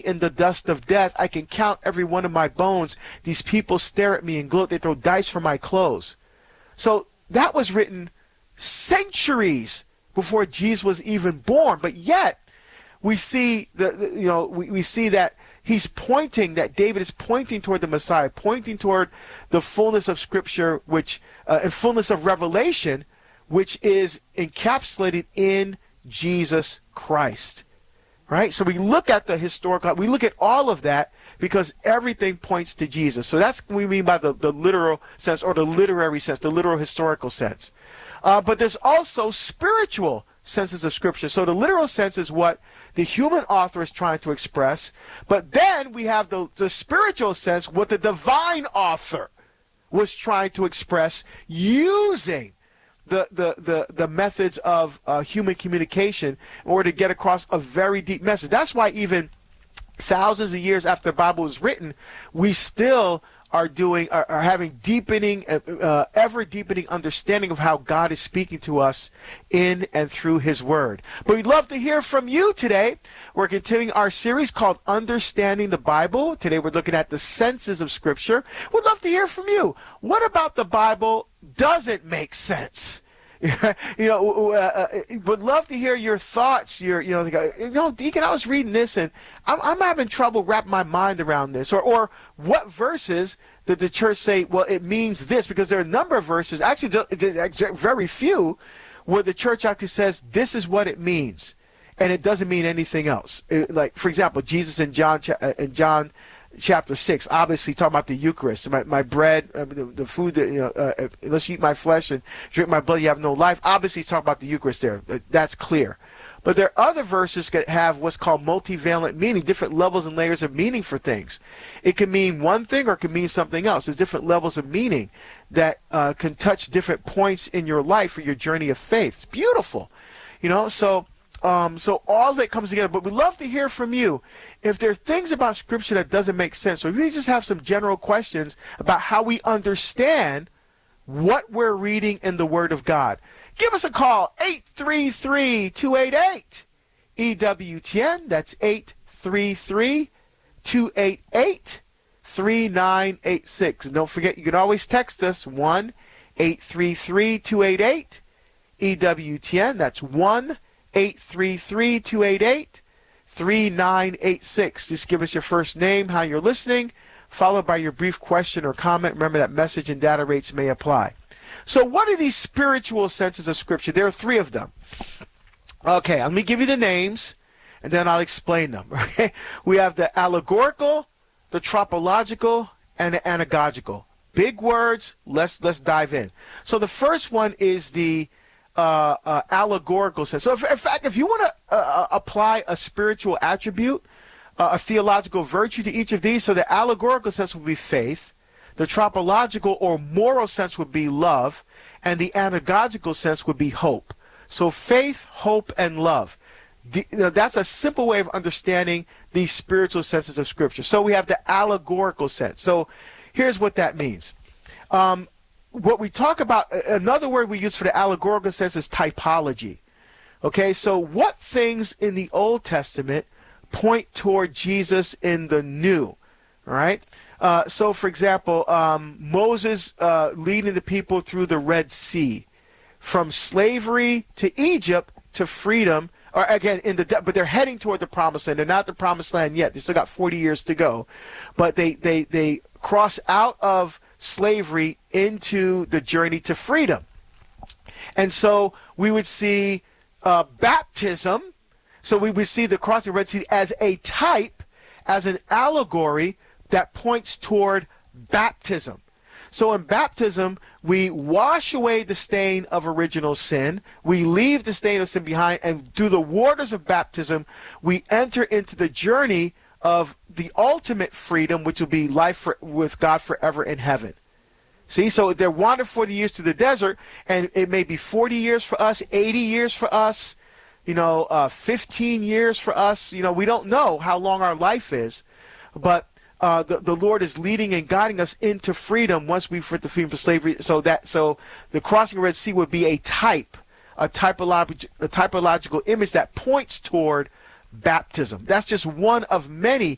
in the dust of death. I can count every one of my bones. These people stare at me and gloat. They throw dice for my clothes. So that was written centuries before Jesus was even born. But yet we see we see that he's pointing, that David is pointing toward the Messiah, pointing toward the fullness of Scripture, which and fullness of revelation, which is encapsulated in Jesus Christ. Right? So we look at the historical, we look at all of that because everything points to Jesus. So that's what we mean by the literal sense, or the literary sense, the literal historical sense. But there's also spiritual senses of Scripture. So the literal sense is what the human author is trying to express. But then we have the spiritual sense, what the divine author was trying to express using the methods of human communication in order to get across a very deep message. That's why even thousands of years after the Bible was written, we still are having deepening, ever deepening understanding of how God is speaking to us in and through His Word. But we'd love to hear from you today. We're continuing our series called Understanding the Bible. Today we're looking at the senses of Scripture. We'd love to hear from you. What about the Bible doesn't make sense? Would love to hear your thoughts. Deacon, I was reading this and I'm having trouble wrapping my mind around this. Or what verses did the church say, well, it means this? Because there are a number of verses, actually very few, where the church actually says this is what it means, and it doesn't mean anything else. Like, for example, Jesus in John chapter 6, obviously talking about the Eucharist, my bread, the food that, unless you eat my flesh and drink my blood, you have no life. Obviously, he's talking about the Eucharist there. That's clear. But there are other verses that have what's called multivalent meaning, different levels and layers of meaning for things. It can mean one thing or it can mean something else. There's different levels of meaning that can touch different points in your life or your journey of faith. It's beautiful. So all of it comes together. But we'd love to hear from you. If there are things about Scripture that doesn't make sense, or if you just have some general questions about how we understand what we're reading in the Word of God, give us a call, 833-288-EWTN. That's 833-288-3986. And don't forget, you can always text us, 1-833-288-EWTN. That's 1-833-288-3986. Just give us your first name, how you're listening, followed by your brief question or comment. Remember that message and data rates may apply. So what are these spiritual senses of Scripture? There are three of them. Okay, let me give you the names, and then I'll explain them. Okay? We have the allegorical, the tropological, and the anagogical. Big words. Let's dive in. So the first one is the allegorical sense. So in fact, if you want to apply a spiritual attribute, a theological virtue to each of these, so the allegorical sense would be faith, the tropological or moral sense would be love, and the anagogical sense would be hope. So faith, hope, and love. That's a simple way of understanding these spiritual senses of Scripture. So we have the allegorical sense. So here's what that means. What we talk about, another word we use for the allegorical sense is typology. Okay, so what things in the Old Testament point toward Jesus in the New? All right. So, for example, Moses leading the people through the Red Sea, from slavery to Egypt to freedom, or again but they're heading toward the Promised Land. They're not the Promised Land yet. They still got 40 years to go, but they cross out of slavery into the journey to freedom. And so we would see baptism. So we would see the crossing of the Red Sea as a type, as an allegory that points toward baptism. So in baptism, we wash away the stain of original sin. We leave the stain of sin behind, and through the waters of baptism, we enter into the journey of the ultimate freedom, which will be life with God forever in heaven. See, so they're wandering 40 years to the desert, and it may be 40 years for us, 80 years for us, 15 years for us. We don't know how long our life is, but the Lord is leading and guiding us into freedom once we've freed the freedom from slavery. So the crossing of the Red Sea would be a typological image that points toward baptism. That's just one of many